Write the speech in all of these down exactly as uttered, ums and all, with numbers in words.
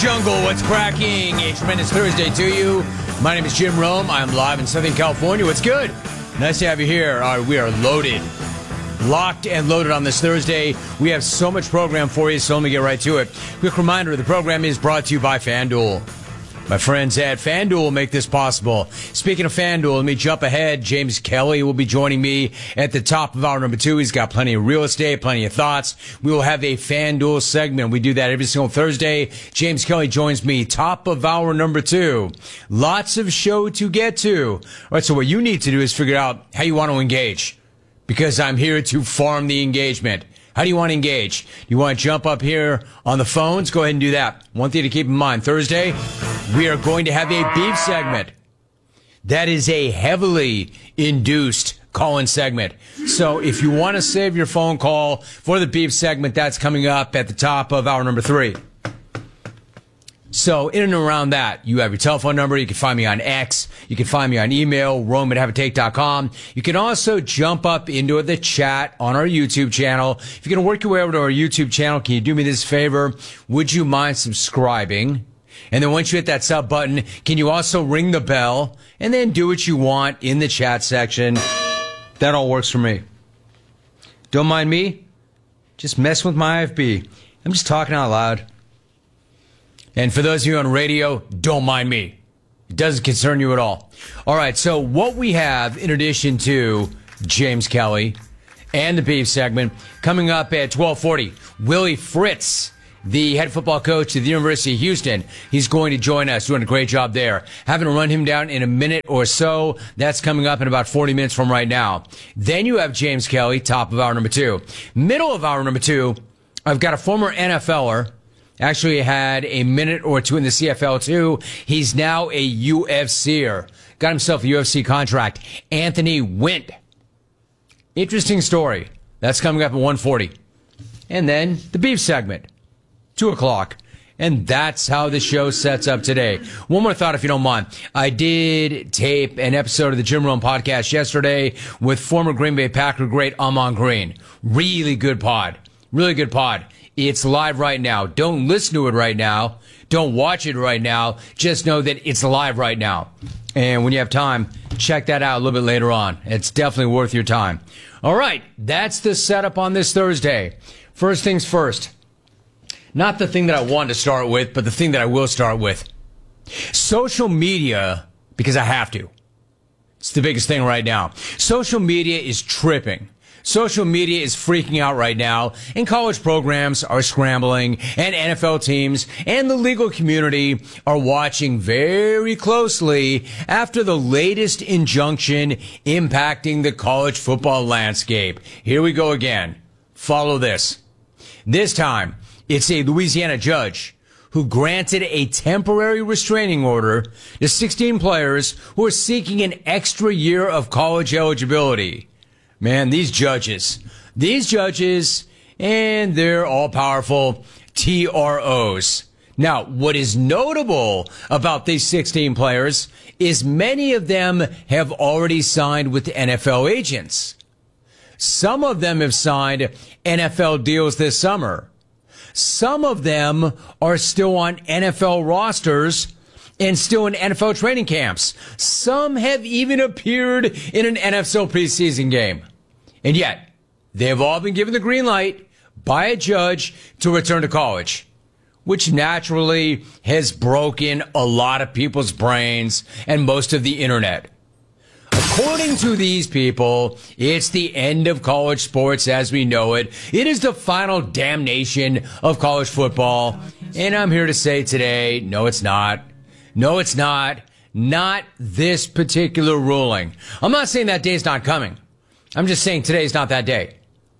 Jungle, what's cracking? A tremendous Thursday to you. My name is Jim Rome. I'm live in Southern California. What's good? Nice to have you here. Uh, we are loaded. Locked and loaded on this Thursday. We have so much program for you, so let me get right to it. Quick reminder, the program is brought to you by FanDuel. My friends at FanDuel make this possible. Speaking of FanDuel, let me jump ahead. James Kelly will be joining me at the top of hour number two. He's got plenty of real estate, plenty of thoughts. We will have a FanDuel segment. We do that every single Thursday. James Kelly joins me top of hour number two. Lots of show to get to. All right, so what you need to do is figure out how you want to engage, because I'm here to farm the engagement. How do you want to engage? You want to jump up here on the phones? Go ahead and do that. One thing to keep in mind, Thursday, we are going to have a beef segment. That is a heavily induced call-in segment. So if you want to save your phone call for the beef segment, that's coming up at the top of hour number three. So in and around that, you have your telephone number. You can find me on X. You can find me on email, rome at have a take dot com. You can also jump up into the chat on our YouTube channel. If you're going to work your way over to our YouTube channel, can you do me this favor? Would you mind subscribing? And then once you hit that sub button, can you also ring the bell and then do what you want in the chat section? That all works for me. Don't mind me. Just mess with my I F B. I'm just talking out loud. And for those of you on radio, don't mind me. It doesn't concern you at all. All right, so what we have in addition to James Kelly and the beef segment, coming up at twelve forty, Willie Fritz, the head football coach at the University of Houston. He's going to join us, doing a great job there. Having to run him down in a minute or so. That's coming up in about forty minutes from right now. Then you have James Kelly, top of hour number two. Middle of hour number two, I've got a former N F L er. Actually had a minute or two in the C F L too. He's now a U F C er. Got himself a U F C contract. Anthony Wint. Interesting story. That's coming up at one forty. And then the beef segment. two o'clock. And that's how the show sets up today. One more thought, if you don't mind. I did tape an episode of the Jim Rome podcast yesterday with former Green Bay Packer great Ahman Green. Really good pod. Really good pod. It's live right now. Don't listen to it right now. Don't watch it right now. Just know that it's live right now. And when you have time, check that out a little bit later on. It's definitely worth your time. All right. That's the setup on this Thursday. First things first. Not the thing that I wanted to start with, but the thing that I will start with. Social media, because I have to. It's the biggest thing right now. Social media is tripping. Social media is freaking out right now, and college programs are scrambling, and N F L teams and the legal community are watching very closely after the latest injunction impacting the college football landscape. Here we go again. Follow this. This time, it's a Louisiana judge who granted a temporary restraining order to sixteen players who are seeking an extra year of college eligibility. Man, these judges, these judges, and they're all-powerful T R Os. Now, what is notable about these sixteen players is many of them have already signed with N F L agents. Some of them have signed N F L deals this summer. Some of them are still on N F L rosters and still in N F L training camps. Some have even appeared in an N F L preseason game. And yet, they have all been given the green light by a judge to return to college, which naturally has broken a lot of people's brains and most of the internet. According to these people, it's the end of college sports as we know it. It is the final damnation of college football. And I'm here to say today, no, it's not. No, it's not. Not this particular ruling. I'm not saying that day's not coming. I'm just saying today's not that day.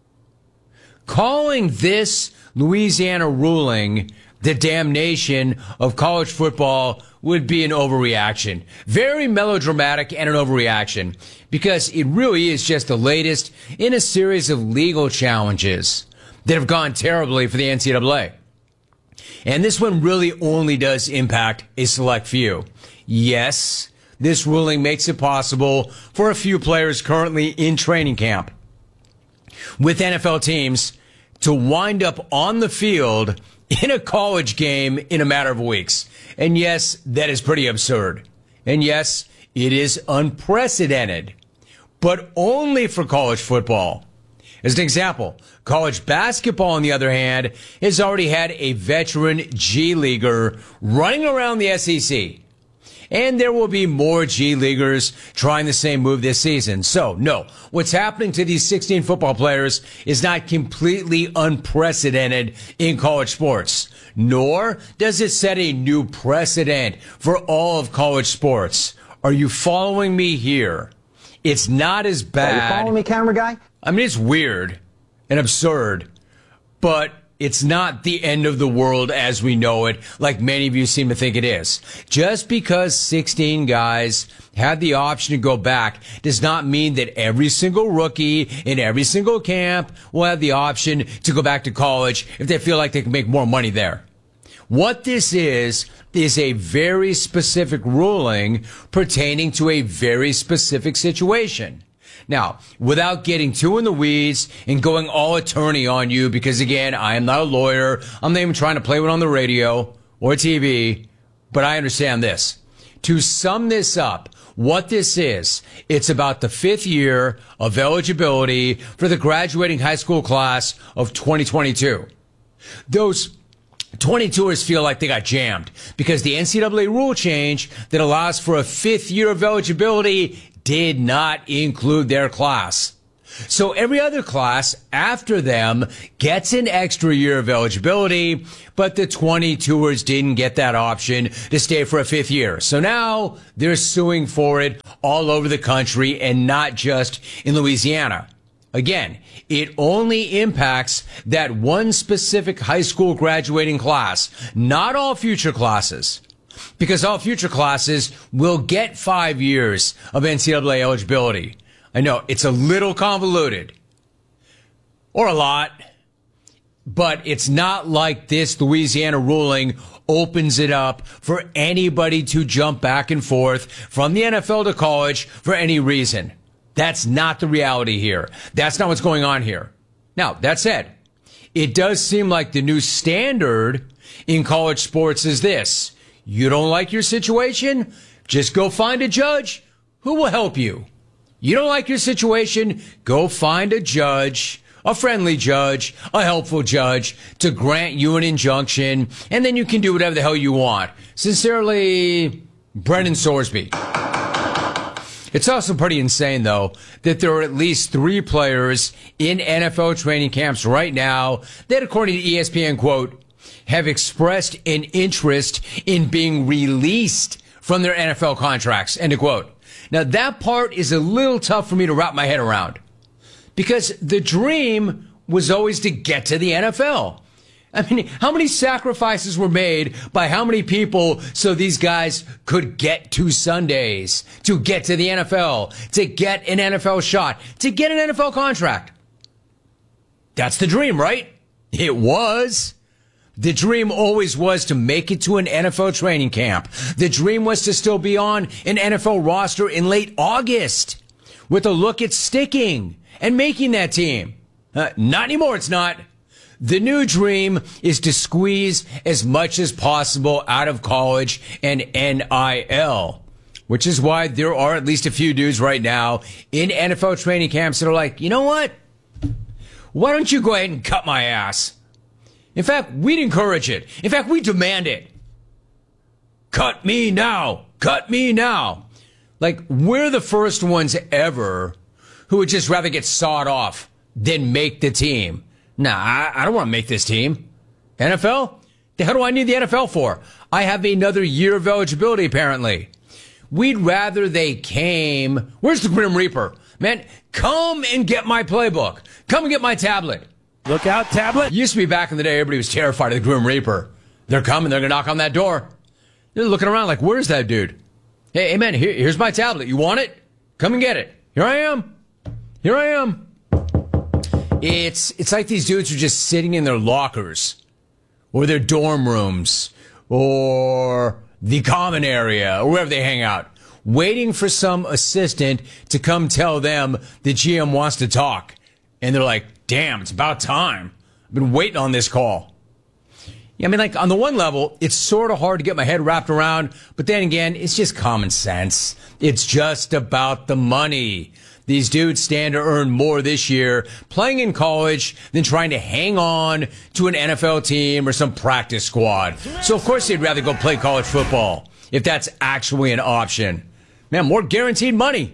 Calling this Louisiana ruling the damnation of college football would be an overreaction. Very melodramatic and an overreaction, because it really is just the latest in a series of legal challenges that have gone terribly for the N C double A. And this one really only does impact a select few. Yes, this ruling makes it possible for a few players currently in training camp with N F L teams to wind up on the field in a college game in a matter of weeks. And yes, that is pretty absurd. And yes, it is unprecedented, but only for college football. As an example, college basketball, on the other hand, has already had a veteran G Leaguer running around the S E C. And there will be more G Leaguers trying the same move this season. So, no, what's happening to these sixteen football players is not completely unprecedented in college sports. Nor does it set a new precedent for all of college sports. Are you following me here? It's not as bad. Are you following me, camera guy? I mean, it's weird and absurd, but it's not the end of the world as we know it, like many of you seem to think it is. Just because sixteen guys had the option to go back does not mean that every single rookie in every single camp will have the option to go back to college if they feel like they can make more money there. What this is, is a very specific ruling pertaining to a very specific situation. Now, without getting too in the weeds and going all attorney on you, because again, I am not a lawyer. I'm not even trying to play one on the radio or T V, but I understand this. To sum this up, what this is, it's about the fifth year of eligibility for the graduating high school class of twenty twenty-two. Those twenty-twoers feel like they got jammed because the N C double A rule change that allows for a fifth year of eligibility did not include their class. So every other class after them gets an extra year of eligibility, but the twenty-twoers didn't get that option to stay for a fifth year. So now they're suing for it all over the country and not just in Louisiana. Again, it only impacts that one specific high school graduating class, not all future classes. Because all future classes will get five years of N C double A eligibility. I know it's a little convoluted, or a lot, but it's not like this Louisiana ruling opens it up for anybody to jump back and forth from the N F L to college for any reason. That's not the reality here. That's not what's going on here. Now, that said, it does seem like the new standard in college sports is this. You don't like your situation? Just go find a judge who will help you. You don't like your situation? Go find a judge, a friendly judge, a helpful judge to grant you an injunction, and then you can do whatever the hell you want. Sincerely, Brendan Sorsby. It's also pretty insane, though, that there are at least three players in N F L training camps right now that, according to E S P N, quote, have expressed an interest in being released from their N F L contracts, end of quote. Now, that part is a little tough for me to wrap my head around because the dream was always to get to the N F L. I mean, how many sacrifices were made by how many people so these guys could get to Sundays, to get to the N F L, to get an N F L shot, to get an N F L contract? That's the dream, right? It was. The dream always was to make it to an N F L training camp. The dream was to still be on an N F L roster in late August with a look at sticking and making that team. Uh, not anymore, it's not. The new dream is to squeeze as much as possible out of college and N I L, which is why there are at least a few dudes right now in N F L training camps that are like, you know what? Why don't you go ahead and cut my ass? In fact, we'd encourage it. In fact, we demand it. Cut me now. Cut me now. Like, we're the first ones ever who would just rather get sawed off than make the team. Nah, I, I don't want to make this team. N F L? The hell do I need the N F L for? I have another year of eligibility, apparently. We'd rather they came. Where's the Grim Reaper? Man, come and get my playbook. Come and get my tablet. Look out, tablet. Used to be back in the day, everybody was terrified of the Grim Reaper. They're coming, they're going to knock on that door. They're looking around like, where's that dude? Hey, hey man, here, here's my tablet. You want it? Come and get it. Here I am. Here I am. It's, it's like these dudes are just sitting in their lockers or their dorm rooms or the common area or wherever they hang out, waiting for some assistant to come tell them the G M wants to talk. And they're like, damn, it's about time. I've been waiting on this call. I mean, like, on the one level, it's sort of hard to get my head wrapped around, but then again, it's just common sense. It's just about the money. These dudes stand to earn more this year playing in college than trying to hang on to an N F L team or some practice squad. So, of course, they'd rather go play college football if that's actually an option. Man, more guaranteed money.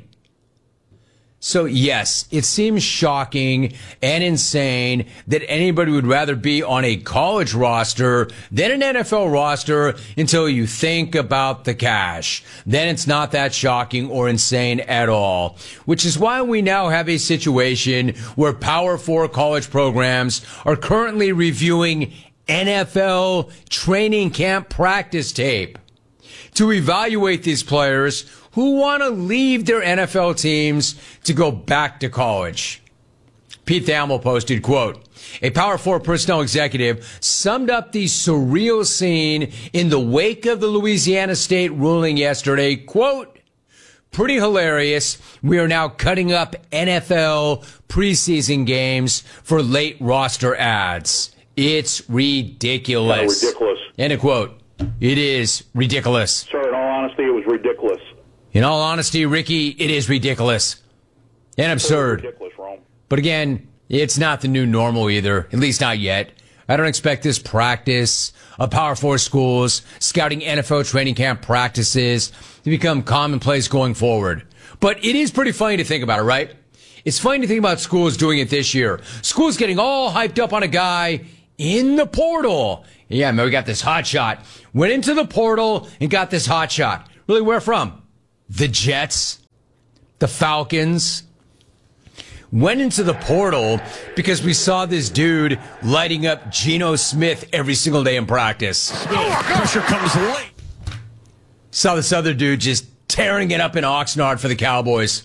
So, yes, it seems shocking and insane that anybody would rather be on a college roster than an N F L roster until you think about the cash. Then it's not that shocking or insane at all, which is why we now have a situation where Power Four college programs are currently reviewing N F L training camp practice tape to evaluate these players who want to leave their N F L teams to go back to college. Pete Thamel posted, quote, a Power Four personnel executive summed up the surreal scene in the wake of the Louisiana State ruling yesterday, quote, pretty hilarious. We are now cutting up N F L preseason games for late roster ads. It's ridiculous. Yeah, ridiculous. End of quote. It is ridiculous. Sir, in all honesty, it was ridiculous. In all honesty, Ricky, it is ridiculous and absurd. Ridiculous, Rome. But again, it's not the new normal either, at least not yet. I don't expect this practice of Power Four schools scouting N F L training camp practices to become commonplace going forward. But it is pretty funny to think about it, right? It's funny to think about schools doing it this year. Schools getting all hyped up on a guy in the portal. Yeah, man, we got this hot shot. Went into the portal and got this hot shot. Really, where from? The Jets, the Falcons. Went into the portal because we saw this dude lighting up Geno Smith every single day in practice. Oh, pressure comes late. Saw this other dude just tearing it up in Oxnard for the Cowboys.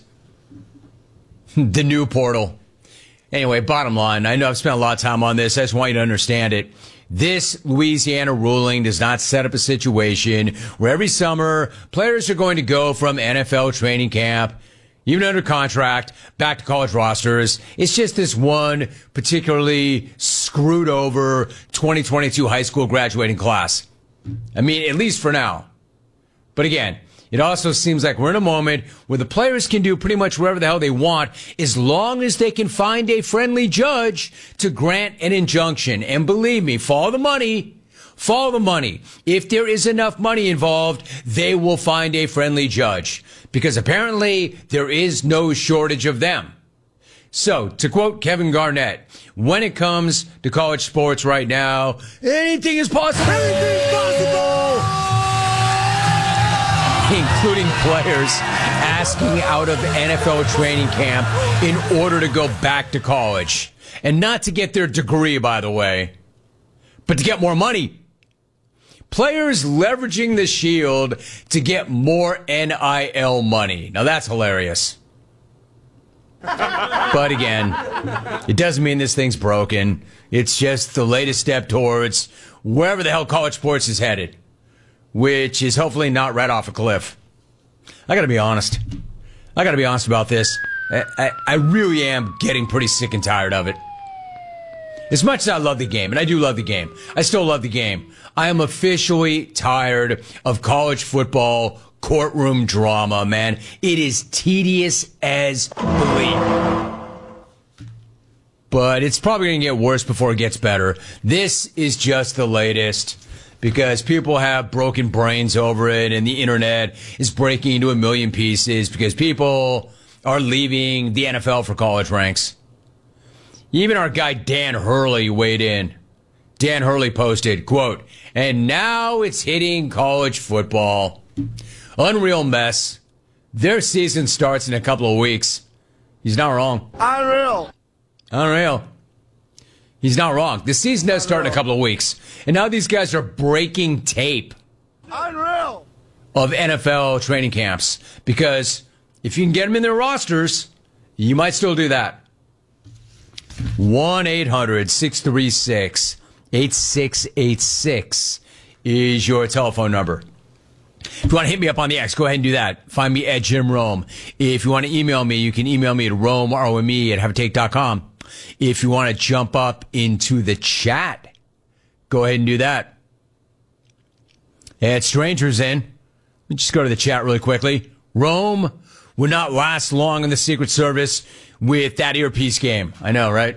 The new portal. Anyway, bottom line, I know I've spent a lot of time on this. I just want you to understand it. This Louisiana ruling does not set up a situation where every summer players are going to go from N F L training camp, even under contract, back to college rosters. It's just this one particularly screwed over twenty twenty-two high school graduating class. I mean, at least for now. But again, it also seems like we're in a moment where the players can do pretty much whatever the hell they want as long as they can find a friendly judge to grant an injunction. And believe me, follow the money. Follow the money. If there is enough money involved, they will find a friendly judge. Because apparently there is no shortage of them. So, to quote Kevin Garnett, when it comes to college sports right now, anything is possible. Anything is possible! Including players asking out of N F L training camp in order to go back to college. And not to get their degree, by the way, but to get more money. Players leveraging the Shield to get more N I L money. Now that's hilarious. But again, it doesn't mean this thing's broken. It's just the latest step towards wherever the hell college sports is headed, which is hopefully not right off a cliff. I gotta be honest. I gotta be honest about this. I, I, I really am getting pretty sick and tired of it. As much as I love the game, and I do love the game, I still love the game, I am officially tired of college football courtroom drama, man. It is tedious as bleep. But it's probably going to get worse before it gets better. This is just the latest because people have broken brains over it and the internet is breaking into a million pieces because people are leaving the N F L for college ranks. Even our guy Dan Hurley weighed in. Dan Hurley posted, quote, and now it's hitting college football. Unreal mess. Their season starts in a couple of weeks. He's not wrong. Unreal. Unreal. He's not wrong. The season does start in a couple of weeks. And now these guys are breaking tape. Unreal. Of N F L training camps. Because if you can get them in their rosters, you might still do that. one eight hundred six three six eight six eight six is your telephone number. If you want to hit me up on the X, go ahead and do that. Find me at Jim Rome. If you want to email me, you can email me at Rome, R O M E, at have a take dot com. If you want to jump up into the chat, go ahead and do that. And strangers in. Let me just go to the chat really quickly. Rome would not last long in the Secret Service with that earpiece game. I know, right?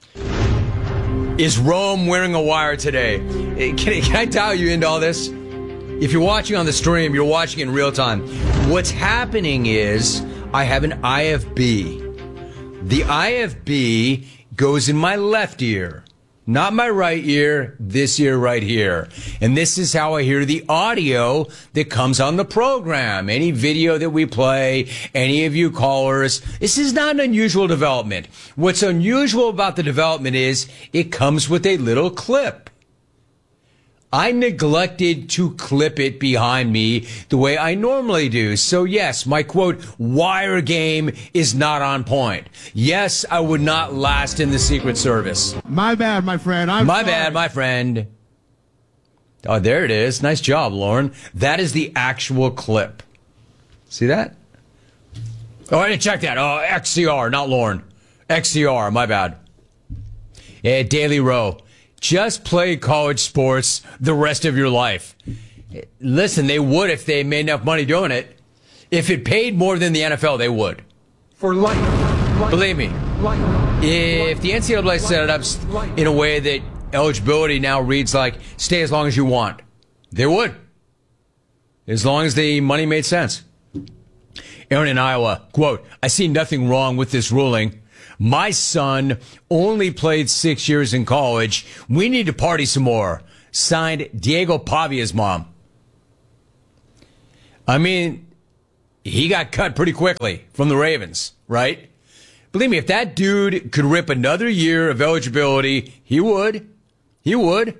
Is Rome wearing a wire today? Can, can I dial you into all this? If you're watching on the stream, you're watching in real time. What's happening is I have an I F B. The I F B goes in my left ear, not my right ear, this ear right here. And this is how I hear the audio that comes on the program. Any video that we play, any of you callers, this is not an unusual development. What's unusual about the development is it comes with a little clip. I neglected to clip it behind me the way I normally do. So yes, my quote, wire game is not on point. Yes, I would not last in the Secret Service. My bad, my friend. I'm My sorry. bad, my friend. Oh, there it is. Nice job, Lauren. That is the actual clip. See that? Oh, I didn't check that. Oh, X C R, not Lauren. X C R, my bad. Yeah, Daily Row. Just play college sports the rest of your life. Listen, they would if they made enough money doing it. If it paid more than the N F L, they would. For life. life Believe me. Life, if the N C double A set it up in a way that eligibility now reads like stay as long as you want, they would. As long as the money made sense. Aaron in Iowa, quote, I see nothing wrong with this ruling. My son only played six years in college. We need to party some more. Signed, Diego Pavia's mom. I mean, he got cut pretty quickly from the Ravens, right? Believe me, if that dude could rip another year of eligibility, he would. He would.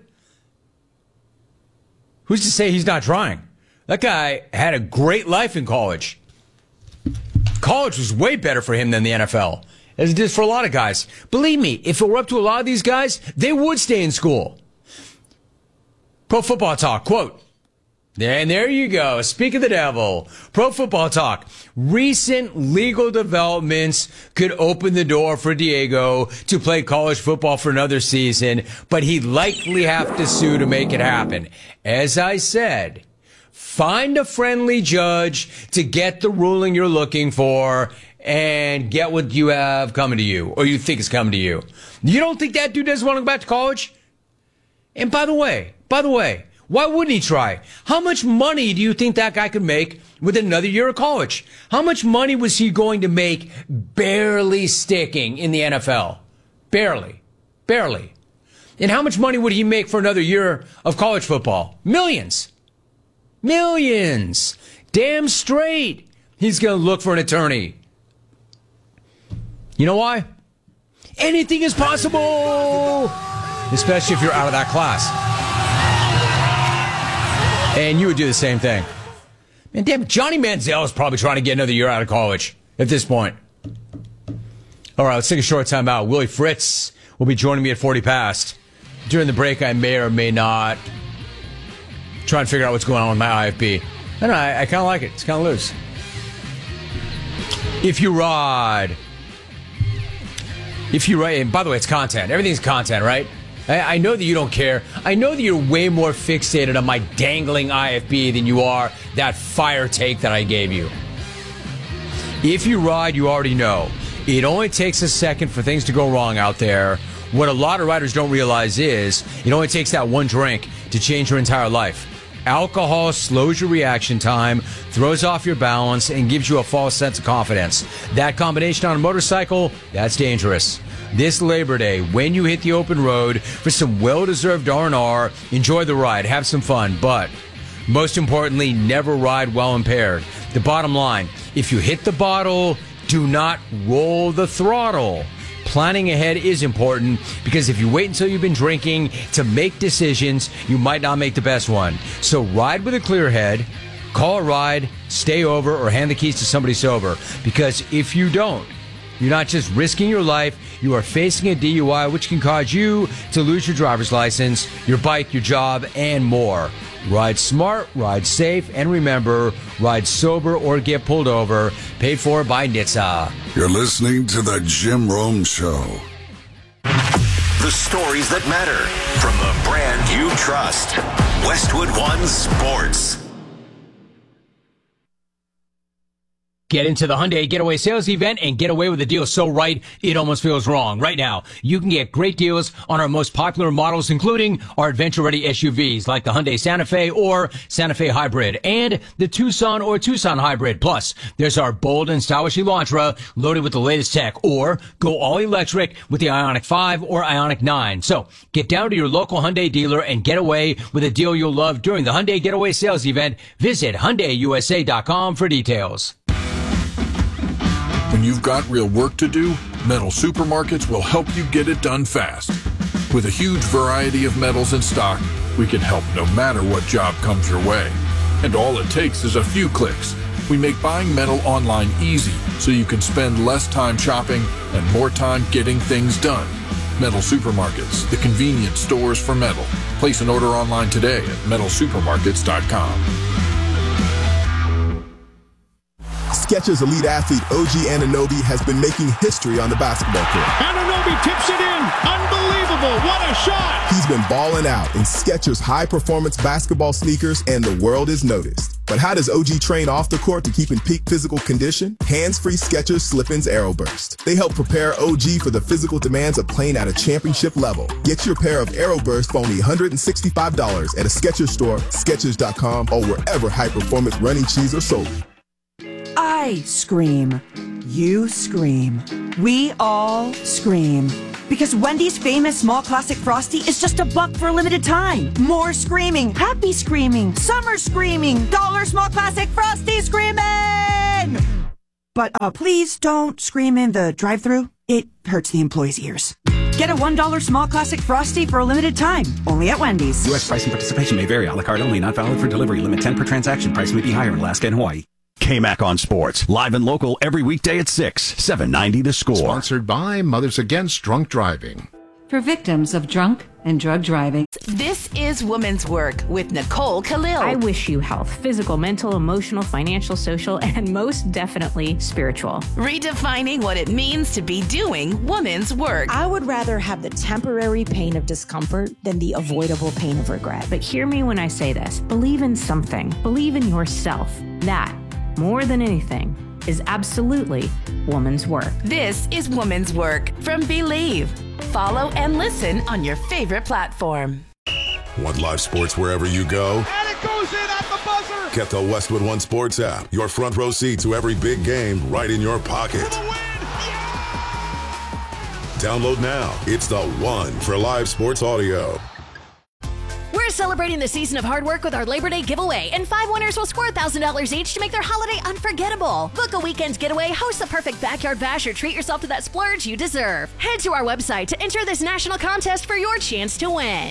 Who's to say he's not trying? That guy had a great life in college. College was way better for him than the N F L. As it is for a lot of guys. Believe me, if it were up to a lot of these guys, they would stay in school. Pro Football Talk, quote, and there you go. Speak of the devil. Pro Football Talk. Recent legal developments could open the door for Diego to play college football for another season, but he'd likely have to sue to make it happen. As I said, find a friendly judge to get the ruling you're looking for and get what you have coming to you, or you think is coming to you. You don't think that dude doesn't want to go back to college? And by the way, by the way, why wouldn't he try? How much money do you think that guy could make with another year of college? How much money was he going to make barely sticking in the N F L? Barely. Barely. And how much money would he make for another year of college football? Millions. Millions. Damn straight. He's going to look for an attorney. You know why? Anything is possible, especially if you're out of that class. And you would do the same thing. Man, damn, Johnny Manziel is probably trying to get another year out of college at this point. All right, let's take a short time out. Willie Fritz will be joining me at forty past. During the break, I may or may not try and figure out what's going on with my I F B. And I, I kind of like it. It's kind of loose. If you ride... If you write, and by the way, it's content. Everything's content, right? I, I know that you don't care. I know that you're way more fixated on my dangling I F B than you are that fire take that I gave you. If you ride, you already know. It only takes a second for things to go wrong out there. What a lot of riders don't realize is it only takes that one drink to change your entire life. Alcohol slows your reaction time, throws off your balance, and gives you a false sense of confidence. That combination on a motorcycle, that's dangerous. This Labor Day, when you hit the open road for some well-deserved R and R, enjoy the ride, have some fun, but most importantly, never ride while impaired. The bottom line, if you hit the bottle, do not roll the throttle. Planning ahead is important because if you wait until you've been drinking to make decisions, you might not make the best one. So ride with a clear head, call a ride, stay over, or hand the keys to somebody sober. Because if you don't, you're not just risking your life, you are facing a D U I, which can cause you to lose your driver's license, your bike, your job, and more. Ride smart, ride safe, and remember, ride sober or get pulled over. Paid for by N H T S A. You're listening to The Jim Rome Show. the stories that matter from the brand you trust. Westwood One Sports. Get into the Hyundai Getaway Sales Event and get away with a deal so right, it almost feels wrong. Right now, you can get great deals on our most popular models, including our adventure-ready S U Vs like the Hyundai Santa Fe or Santa Fe Hybrid and the Tucson or Tucson Hybrid. Plus, there's our bold and stylish Elantra loaded with the latest tech, or go all-electric with the Ioniq five or Ioniq nine. So, get down to your local Hyundai dealer and get away with a deal you'll love during the Hyundai Getaway Sales Event. Visit Hyundai U S A dot com for details. When you've got real work to do, Metal Supermarkets will help you get it done fast. With a huge variety of metals in stock, we can help no matter what job comes your way. And all it takes is a few clicks. We make buying metal online easy so you can spend less time shopping and more time getting things done. Metal Supermarkets, the convenience stores for metal. Place an order online today at metal supermarkets dot com. Skechers elite athlete O G Anunoby has been making history on the basketball court. Anunoby tips it in. Unbelievable. What a shot. He's been balling out in Skechers high-performance basketball sneakers, and the world is noticed. But how does O G train off the court to keep in peak physical condition? Hands-free Skechers Slip-ins Aeroburst. They help prepare O G for the physical demands of playing at a championship level. Get your pair of Aeroburst for only one hundred sixty-five dollars at a Skechers store, Skechers dot com, or wherever high-performance running shoes are sold. I scream. You scream. We all scream. Because Wendy's famous small classic Frosty is just a buck for a limited time. More screaming, happy screaming, summer screaming, dollar small classic Frosty screaming! But uh, please don't scream in the drive-thru. It hurts the employees' ears. Get a one dollar small classic Frosty for a limited time. Only at Wendy's. U S price and participation may vary. A la carte only. Not valid for delivery. Limit ten per transaction. Price may be higher in Alaska and Hawaii. K-Mac on Sports, live and local every weekday at six, seven ninety The Score. Sponsored by Mothers Against Drunk Driving. For victims of drunk and drug driving. This is Woman's Work with Nicole Khalil. I wish you health, physical, mental, emotional, financial, social, and most definitely spiritual. Redefining what it means to be doing woman's work. I would rather have the temporary pain of discomfort than the avoidable pain of regret. But hear me when I say this. Believe in something. Believe in yourself. That, more than anything, is absolutely woman's work. This is Woman's Work from Believe. Follow and listen on your favorite platform. Want live sports wherever you go? And it goes in at the buzzer. Get the Westwood One Sports app. Your front row seat to every big game right in your pocket. For the win. Yeah! Download now. It's the one for live sports audio. We're celebrating the season of hard work with our Labor Day giveaway, and five winners will score one thousand dollars each to make their holiday unforgettable. Book a weekend getaway, host the perfect backyard bash, or treat yourself to that splurge you deserve. Head to our website to enter this national contest for your chance to win.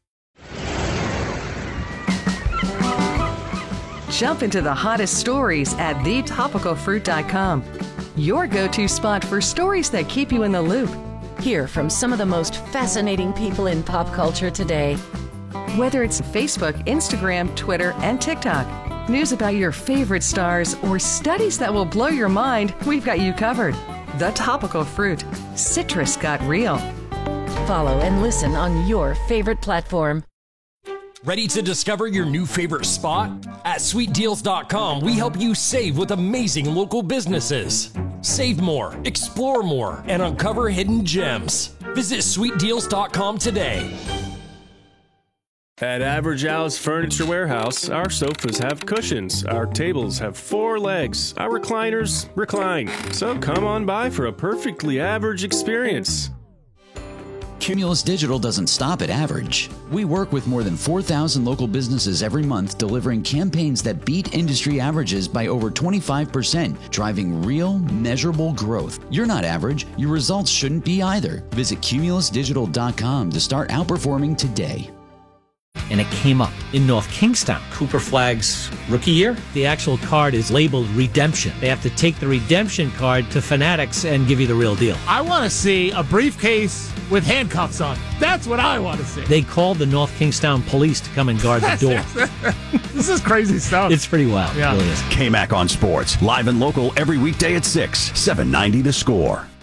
Jump into the hottest stories at the topical fruit dot com. Your go-to spot for stories that keep you in the loop. Hear from some of the most fascinating people in pop culture today. Whether it's Facebook, Instagram, Twitter, and TikTok, news about your favorite stars, or studies that will blow your mind, we've got you covered. The Topical Fruit. Citrus got real. Follow and listen on your favorite platform. Ready to discover your new favorite spot? At sweet deals dot com, we help you save with amazing local businesses. Save more, explore more, and uncover hidden gems. Visit sweet deals dot com today. At Average Al's Furniture Warehouse, our sofas have cushions, our tables have four legs, our recliners recline. So come on by for a perfectly average experience. Cumulus Digital doesn't stop at average. We work with more than four thousand local businesses every month, delivering campaigns that beat industry averages by over twenty-five percent, driving real, measurable growth. You're not average. Your results shouldn't be either. Visit cumulus digital dot com to start outperforming today. And it came up in North Kingstown. Cooper Flagg's rookie year. The actual card is labeled Redemption. They have to take the Redemption card to Fanatics and give you the real deal. I want to see a briefcase with handcuffs on. That's what I want to see. They called the North Kingstown police to come and guard the door. This is crazy stuff. It's pretty wild. Yeah. It really is. K-Mac on Sports, live and local every weekday at six, seven ninety The Score.